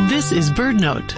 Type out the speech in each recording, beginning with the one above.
This is BirdNote.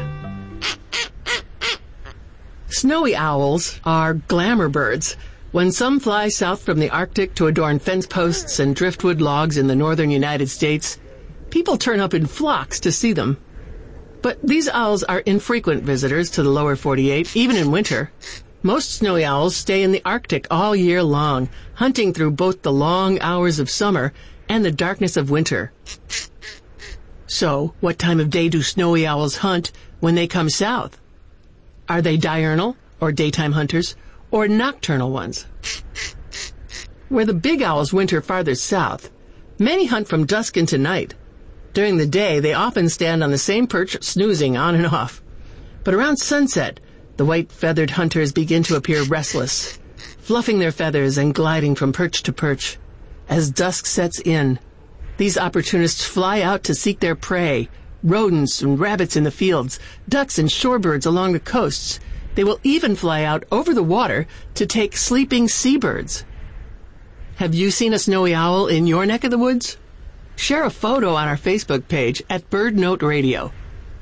Snowy owls are glamour birds. When some fly south from the Arctic to adorn fence posts and driftwood logs in the northern United States, people turn up in flocks to see them. But these owls are infrequent visitors to the lower 48, even in winter. Most snowy owls stay in the Arctic all year long, hunting through both the long hours of summer and the darkness of winter. So, what time of day do snowy owls hunt when they come south? Are they diurnal, or daytime hunters, or nocturnal ones? Where the big owls winter farther south, many hunt from dusk into night. During the day, they often stand on the same perch, snoozing on and off. But around sunset, the white-feathered hunters begin to appear restless, fluffing their feathers and gliding from perch to perch. As dusk sets in, these opportunists fly out to seek their prey, rodents and rabbits in the fields, ducks and shorebirds along the coasts. They will even fly out over the water to take sleeping seabirds. Have you seen a snowy owl in your neck of the woods? Share a photo on our Facebook page at BirdNote Radio.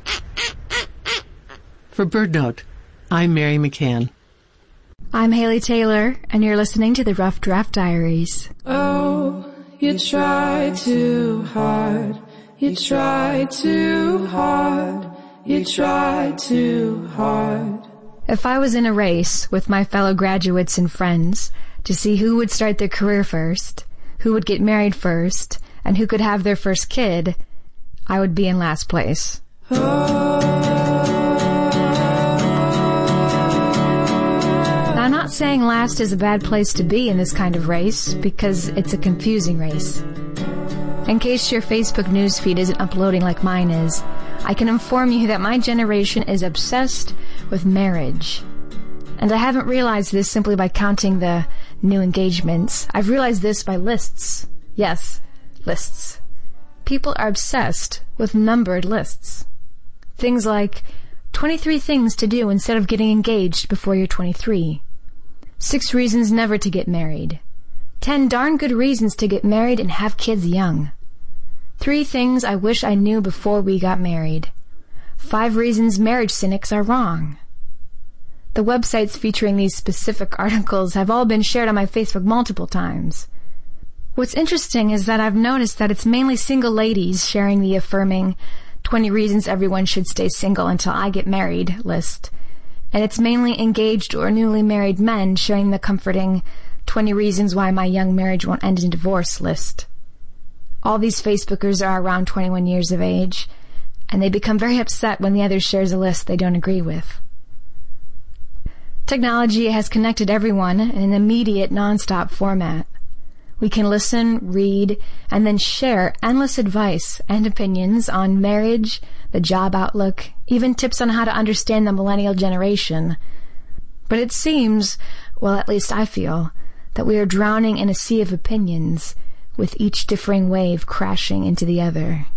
For BirdNote, I'm Mary McCann. I'm Haley Taylor, and you're listening to the Rough Draft Diaries. Oh, you try too hard. You try too hard. You try too hard. If I was in a race with my fellow graduates and friends to see who would start their career first, who would get married first, and who could have their first kid, I would be in last place. Now, I'm not saying last is a bad place to be in this kind of race, because it's a confusing race. In case your Facebook newsfeed isn't uploading like mine is, I can inform you that my generation is obsessed with marriage. And I haven't realized this simply by counting the new engagements. I've realized this by lists. Yes, lists. People are obsessed with numbered lists. Things like 23 things to do instead of getting engaged before you're 23. 6 reasons never to get married. 10 darn good reasons to get married and have kids young. 3 things I wish I knew before we got married. 5 reasons marriage cynics are wrong. The websites featuring these specific articles have all been shared on my Facebook multiple times. What's interesting is that I've noticed that it's mainly single ladies sharing the affirming 20 reasons everyone should stay single until I get married list. And it's mainly engaged or newly married men sharing the comforting 20 reasons why my young marriage won't end in divorce list. All these Facebookers are around 21 years of age, and they become very upset when the other shares a list they don't agree with. Technology has connected everyone in an immediate, non-stop format. We can listen, read, and then share endless advice and opinions on marriage, the job outlook, even tips on how to understand the millennial generation. But it seems, well, at least I feel, that we are drowning in a sea of opinions, with each differing wave crashing into the other.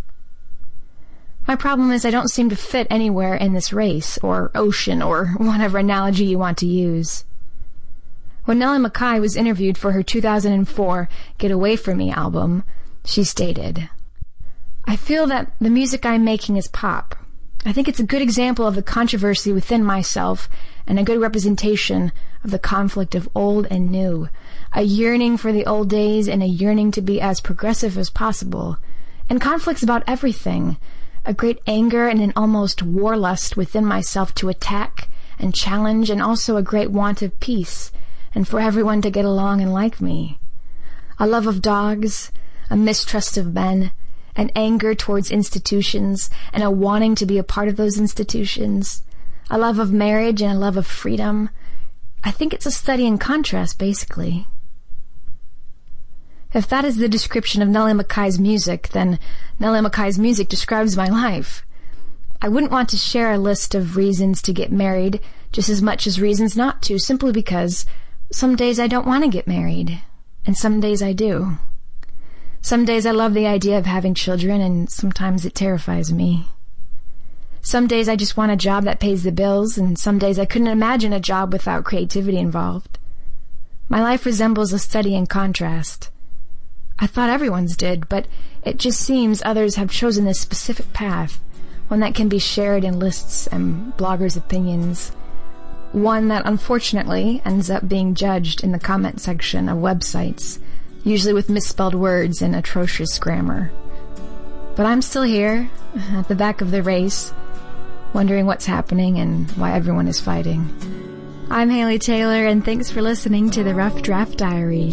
My problem is I don't seem to fit anywhere in this race, or ocean, or whatever analogy you want to use. When Nellie McKay was interviewed for her 2004 Get Away From Me album, she stated, "I feel that the music I'm making is pop. I think it's a good example of the controversy within myself and a good representation of the conflict of old and new, a yearning for the old days and a yearning to be as progressive as possible, and conflicts about everything, a great anger and an almost warlust within myself to attack and challenge, and also a great want of peace and for everyone to get along and like me. A love of dogs, a mistrust of men, an anger towards institutions, and a wanting to be a part of those institutions, a love of marriage and a love of freedom. I think it's a study in contrast, basically." If that is the description of Nellie McKay's music, then Nellie McKay's music describes my life. I wouldn't want to share a list of reasons to get married just as much as reasons not to, simply because some days I don't want to get married, and some days I do. Some days I love the idea of having children, and sometimes it terrifies me. Some days I just want a job that pays the bills, and some days I couldn't imagine a job without creativity involved. My life resembles a study in contrast. I thought everyone's did, but it just seems others have chosen this specific path, one that can be shared in lists and bloggers' opinions, one that unfortunately ends up being judged in the comment section of websites, usually with misspelled words and atrocious grammar. But I'm still here, at the back of the race, wondering what's happening and why everyone is fighting. I'm Haley Taylor, and thanks for listening to the Rough Draft Diary.